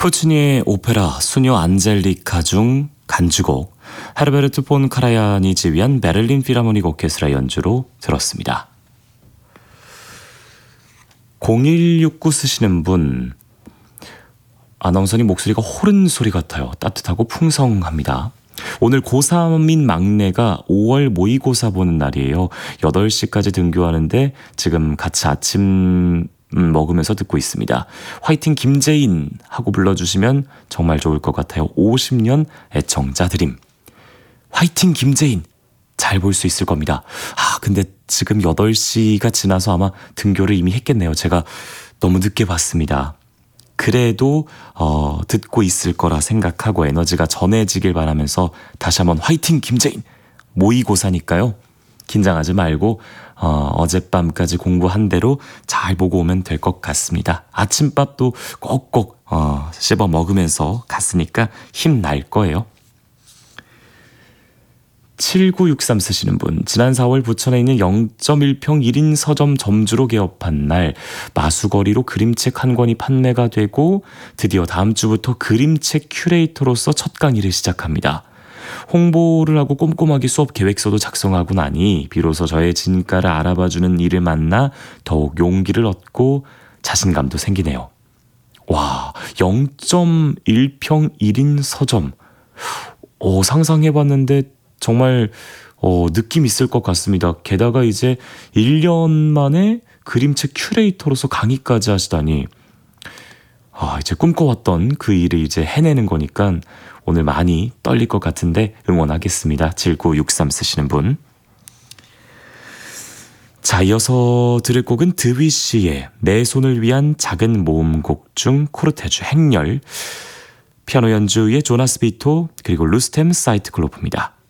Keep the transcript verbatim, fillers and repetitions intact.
푸치니의 오페라 수녀 안젤리카 중 간주곡 헤르베르트 폰 카라얀이 지휘한 베를린 필하모닉 오케스트라 연주로 들었습니다. 공일육구 쓰시는 분, 아나운서님 목소리가 호른 소리 같아요. 따뜻하고 풍성합니다. 오늘 고삼인 막내가 오월 모의고사 보는 날이에요. 여덟 시까지 등교하는데 지금 같이 아침 먹으면서 듣고 있습니다. 화이팅 김재인 하고 불러주시면 정말 좋을 것 같아요. 오십 년 애청자 드림. 화이팅 김재인 잘 볼 수 있을 겁니다. 아 근데 지금 여덟 시가 지나서 아마 등교를 이미 했겠네요. 제가 너무 늦게 봤습니다. 그래도 어, 듣고 있을 거라 생각하고 에너지가 전해지길 바라면서 다시 한번 화이팅 김재인. 모의고사니까요. 긴장하지 말고 어, 어젯밤까지 공부한 대로 잘 보고 오면 될 것 같습니다. 아침밥도 꼭꼭 어, 씹어 먹으면서 갔으니까 힘날 거예요. 칠구육삼 쓰시는 분, 지난 사월 부천에 있는 영 점 일 평 일 인 서점 점주로 개업한 날 마수거리로 그림책 한 권이 판매가 되고 드디어 다음 주부터 그림책 큐레이터로서 첫 강의를 시작합니다. 홍보를 하고 꼼꼼하게 수업 계획서도 작성하고 나니 비로소 저의 진가를 알아봐주는 이를 만나 더욱 용기를 얻고 자신감도 생기네요. 와, 영 점 일 평 일 인 서점. 오, 상상해봤는데 정말 어, 느낌 있을 것 같습니다. 게다가 이제 일 년 만에 그림책 큐레이터로서 강의까지 하시다니 아, 이제 꿈꿔왔던 그 일을 이제 해내는 거니까 오늘 많이 떨릴 것 같은데 응원하겠습니다. 칠구육삼 쓰시는 분. 자, 이어서 들을 곡은 드위시의 내 손을 위한 작은 모음곡 중 코르테주 행렬, 피아노 연주의 조나스 비토 그리고 루스템 사이트클로프입니다.